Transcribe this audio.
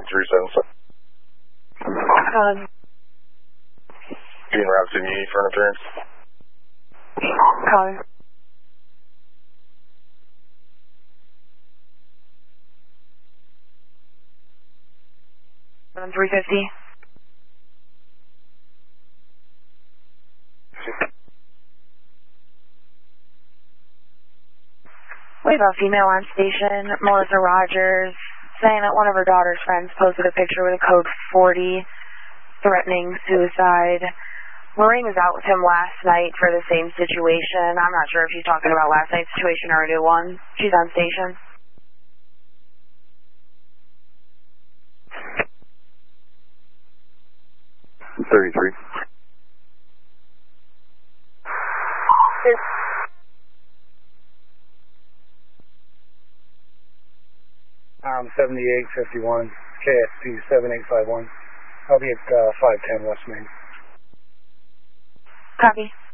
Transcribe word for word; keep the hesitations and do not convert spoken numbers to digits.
three seven seven. Um, Being route to Muni for an appearance. Connor. three fifty. We have a female on station, Melissa Rogers, saying that one of her daughter's friends posted a picture with a code forty threatening suicide. Lorraine was out with him last night for the same situation. I'm not sure if she's talking about last night's situation or a new one. She's on station. thirty-three. Um, seventy-eight fifty-one, K S P seven eight five one. I'll be at uh, five ten West Main. Copy.